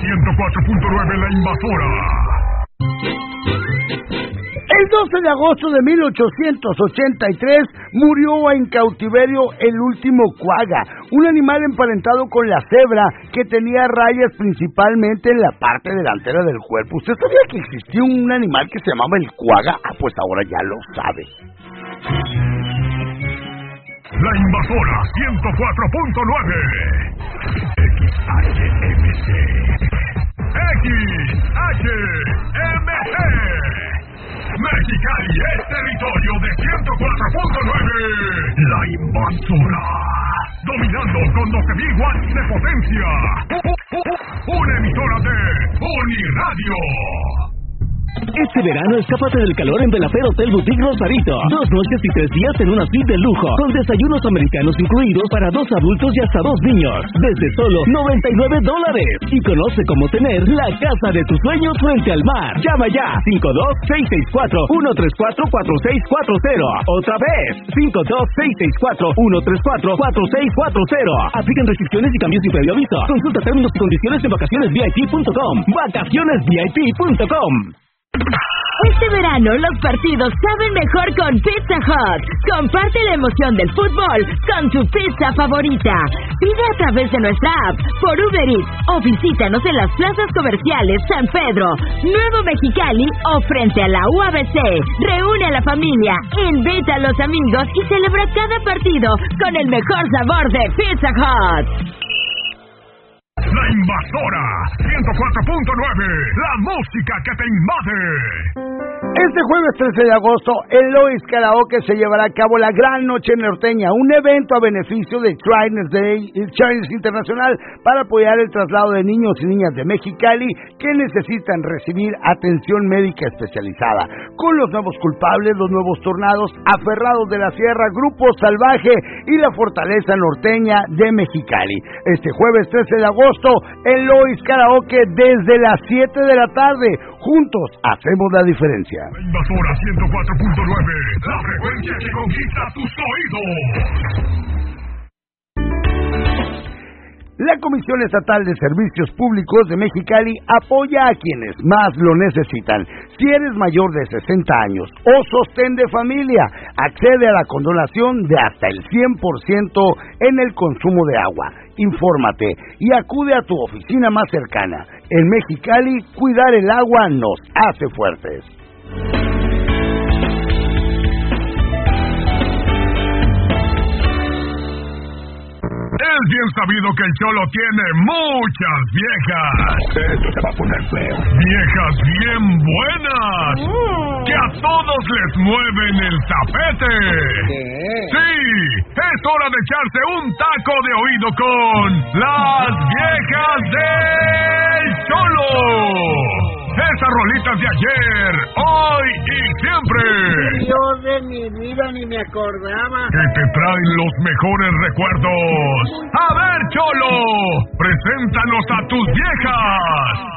104.9 La Invasora. El 12 de agosto de 1883 murió en cautiverio el último cuaga, un animal emparentado con la cebra que tenía rayas principalmente en la parte delantera del cuerpo. ¿Usted sabía que existía un animal que se llamaba el cuaga? Ah, pues ahora ya lo sabe. La Invasora 104.9 XHMC. XHMC. Mexicali es territorio de 104.9. La Invasora. Dominando con 12.000 watts de potencia. Una emisora de Uniradio. Este verano escápate del calor en Belafare Hotel Boutique Rosarito. 2 noches y 3 días en una suite de lujo, con desayunos americanos incluidos para 2 adultos y hasta 2 niños, desde solo $99. Y conoce cómo tener la casa de tus sueños frente al mar. Llama ya, 52-664-134-4640. Otra vez, 52-664-134-4640. Aplican restricciones y cambios sin previo aviso. Consulta términos y condiciones en vacacionesvip.com. Vacacionesvip.com. Este verano los partidos saben mejor con Pizza Hut. Comparte la emoción del fútbol con tu pizza favorita. Pide a través de nuestra app, por Uber Eats o visítanos en las plazas comerciales San Pedro, Nuevo Mexicali o frente a la UABC. Reúne a la familia, invita a los amigos y celebra cada partido con el mejor sabor de Pizza Hut. La Invasora 104.9, la música que te invade. Este jueves 13 de agosto, en Lois Karaoke se llevará a cabo la Gran Noche Norteña, un evento a beneficio de Children's Day y Children's Internacional para apoyar el traslado de niños y niñas de Mexicali que necesitan recibir atención médica especializada. Con los nuevos culpables, los nuevos tornados, Aferrados de la Sierra, Grupo Salvaje y la Fortaleza Norteña de Mexicali. Este jueves 13 de agosto, en Lois Karaoke desde las 7 de la tarde. Juntos hacemos la diferencia. La Invasora 104.9, la frecuencia que conquista tus oídos. La Comisión Estatal de Servicios Públicos de Mexicali apoya a quienes más lo necesitan. Si eres mayor de 60 años o sostén de familia, accede a la condonación de hasta el 100% en el consumo de agua. Infórmate y acude a tu oficina más cercana. En Mexicali, cuidar el agua nos hace fuertes. Es bien sabido que el Cholo tiene muchas viejas. Esto se va a poner feo. Viejas bien buenas. Que a todos les mueven el tapete. Sí, es hora de echarse un taco de oído con las viejas del Cholo. Esas rolitas de ayer, hoy y siempre. Dios de mi vida, ni me acordaba. Que te traen los mejores recuerdos. A ver, Cholo, preséntanos a tus viejas.